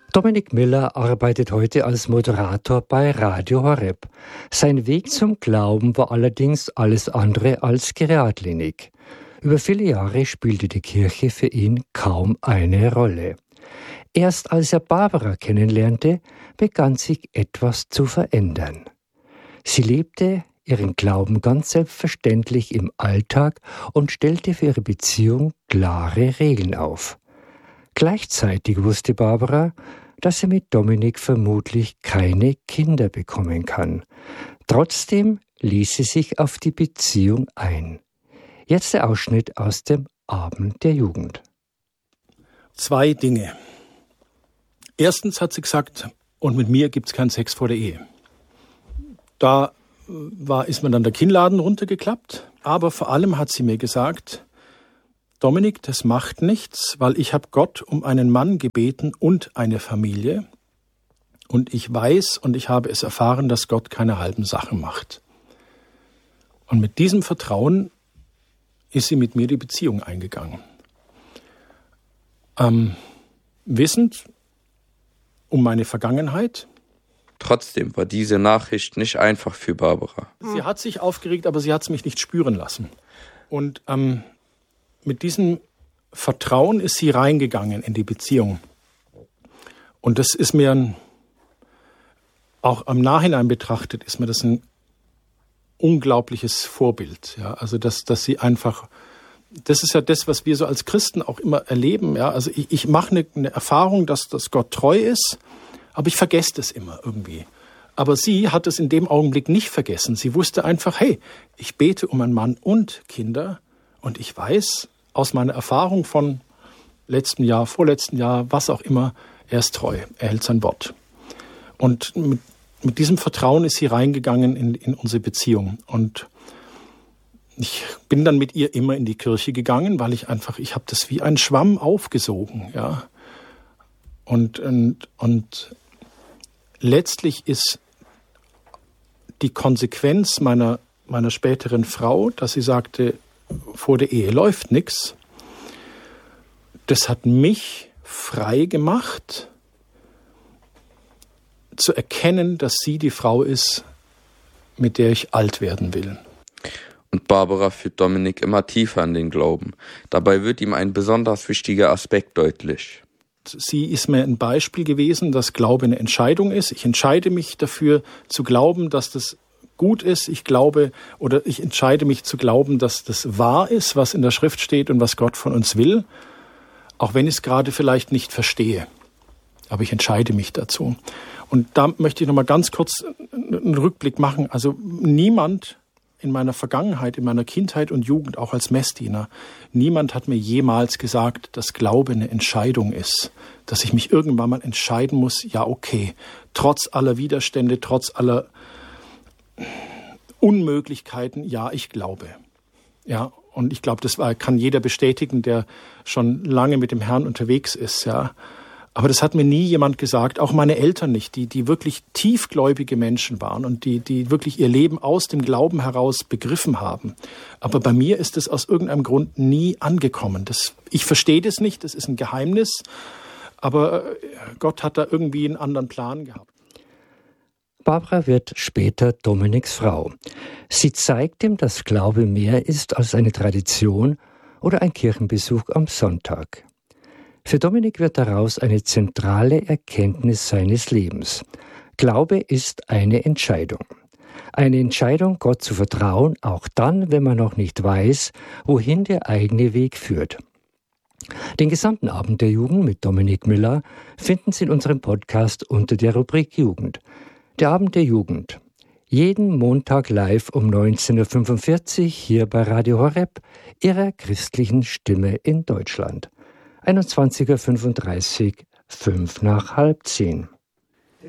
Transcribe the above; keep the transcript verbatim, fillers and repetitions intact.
Dominik Miller arbeitet heute als Moderator bei Radio Horeb. Sein Weg zum Glauben war allerdings alles andere als geradlinig. Über viele Jahre spielte die Kirche für ihn kaum eine Rolle. Erst als er Barbara kennenlernte, begann sich etwas zu verändern. Sie lebte ihren Glauben ganz selbstverständlich im Alltag und stellte für ihre Beziehung klare Regeln auf. Gleichzeitig wusste Barbara, dass sie mit Dominik vermutlich keine Kinder bekommen kann. Trotzdem ließ sie sich auf die Beziehung ein. Jetzt der Ausschnitt aus dem Abend der Jugend. Zwei Dinge. Erstens hat sie gesagt, und mit mir gibt's keinen Sex vor der Ehe. Da war, ist mir dann der Kinnladen runtergeklappt. Aber vor allem hat sie mir gesagt, Dominik, das macht nichts, weil ich habe Gott um einen Mann gebeten und eine Familie. Und ich weiß und ich habe es erfahren, dass Gott keine halben Sachen macht. Und mit diesem Vertrauen ist sie mit mir die Beziehung eingegangen. Ähm, wissend um meine Vergangenheit. Trotzdem war diese Nachricht nicht einfach für Barbara. Sie hat sich aufgeregt, aber sie hat es mich nicht spüren lassen. Und ähm, mit diesem Vertrauen ist sie reingegangen in die Beziehung. Und das ist mir ein, auch im Nachhinein betrachtet, ist mir das ein unglaubliches Vorbild. Ja, also dass, dass sie einfach, das ist ja das, was wir so als Christen auch immer erleben. Ja, also ich, ich mache eine, eine Erfahrung, dass, dass Gott treu ist, aber ich vergesse das immer irgendwie. Aber sie hat es in dem Augenblick nicht vergessen. Sie wusste einfach, hey, ich bete um einen Mann und Kinder und ich weiß aus meiner Erfahrung von letztem Jahr, vorletzten Jahr, was auch immer, er ist treu, er hält sein Wort. Und mit, mit diesem Vertrauen ist sie reingegangen in, in unsere Beziehung. Und ich bin dann mit ihr immer in die Kirche gegangen, weil ich einfach, ich habe das wie ein Schwamm aufgesogen. Ja. Und, und, und letztlich ist die Konsequenz meiner, meiner späteren Frau, dass sie sagte, vor der Ehe läuft nichts. Das hat mich frei gemacht, zu erkennen, dass sie die Frau ist, mit der ich alt werden will. Und Barbara führt Dominik immer tiefer in den Glauben. Dabei wird ihm ein besonders wichtiger Aspekt deutlich. Sie ist mir ein Beispiel gewesen, dass Glaube eine Entscheidung ist. Ich entscheide mich dafür zu glauben, dass das gut ist. Ich glaube oder ich entscheide mich zu glauben, dass das wahr ist, was in der Schrift steht und was Gott von uns will, auch wenn ich es gerade vielleicht nicht verstehe. Aber ich entscheide mich dazu. Und da möchte ich noch mal ganz kurz einen Rückblick machen. Also niemand in meiner Vergangenheit, in meiner Kindheit und Jugend, auch als Messdiener, niemand hat mir jemals gesagt, dass Glaube eine Entscheidung ist. Dass ich mich irgendwann mal entscheiden muss, ja okay, trotz aller Widerstände, trotz aller Unmöglichkeiten, ja, ich glaube. Ja, und ich glaube, das war, kann jeder bestätigen, der schon lange mit dem Herrn unterwegs ist, ja. Aber das hat mir nie jemand gesagt, auch meine Eltern nicht, die, die wirklich tiefgläubige Menschen waren und die, die wirklich ihr Leben aus dem Glauben heraus begriffen haben. Aber bei mir ist es aus irgendeinem Grund nie angekommen. Das, ich verstehe das nicht, das ist ein Geheimnis, aber Gott hat da irgendwie einen anderen Plan gehabt. Barbara wird später Dominiks Frau. Sie zeigt ihm, dass Glaube mehr ist als eine Tradition oder ein Kirchenbesuch am Sonntag. Für Dominik wird daraus eine zentrale Erkenntnis seines Lebens. Glaube ist eine Entscheidung. Eine Entscheidung, Gott zu vertrauen, auch dann, wenn man noch nicht weiß, wohin der eigene Weg führt. Den gesamten Abend der Jugend mit Dominik Miller finden Sie in unserem Podcast unter der Rubrik Jugend. Der Abend der Jugend. Jeden Montag live um neunzehn Uhr fünfundvierzig hier bei Radio Horeb, Ihrer christlichen Stimme in Deutschland. einundzwanzig Uhr fünfunddreißig, fünf nach halb zehn.